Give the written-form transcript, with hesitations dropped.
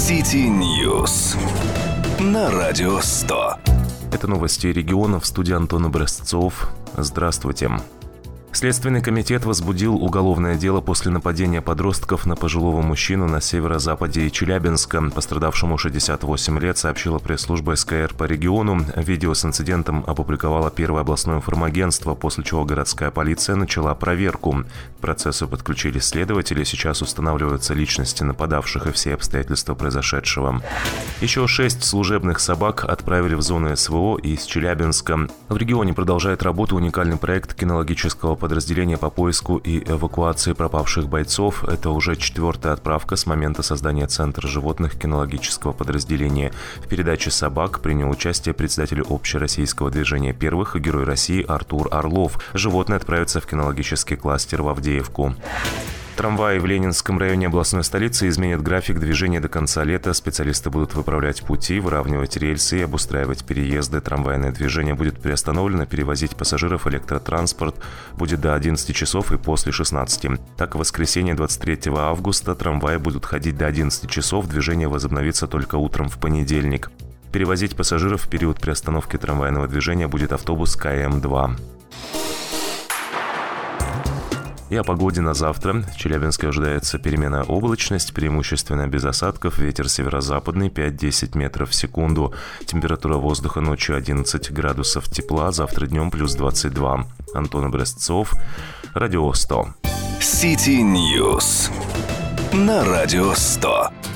City News на Радио 100. Это новости регионов. В студии Антон Образцов. Здравствуйте. Следственный комитет возбудил уголовное дело после нападения подростков на пожилого мужчину на северо-западе Челябинска. Пострадавшему 68 лет, сообщила пресс-служба СКР по региону. Видео с инцидентом опубликовало Первое областное информагентство, после чего городская полиция начала проверку. К процессу подключились следователи. Сейчас устанавливаются личности нападавших и все обстоятельства произошедшего. Еще 6 служебных собак отправили в зону СВО из Челябинска. В регионе продолжает работу уникальный проект кинологического подразделения по поиску и эвакуации пропавших бойцов. Это уже 4-я отправка с момента создания Центра животных кинологического подразделения. В передаче собак принял участие председатель общероссийского движения первых и Герой России Артур Орлов. Животные отправятся в кинологический кластер в Авдеевку. Трамваи в Ленинском районе областной столицы изменят график движения до конца лета. Специалисты будут выправлять пути, выравнивать рельсы и обустраивать переезды. Трамвайное движение будет приостановлено, перевозить пассажиров электротранспорт будет до 11 часов и после 16. Так, в воскресенье 23 августа трамваи будут ходить до 11 часов, движение возобновится только утром в понедельник. Перевозить пассажиров в период приостановки трамвайного движения будет автобус КМ-2. И о погоде на завтра. В Челябинске ожидается переменная облачность, преимущественно без осадков, ветер северо-западный 5-10 метров в секунду. Температура воздуха ночью 11 градусов тепла, завтра днем плюс 22. Антон Образцов, Радио 100. City News на Радио 100.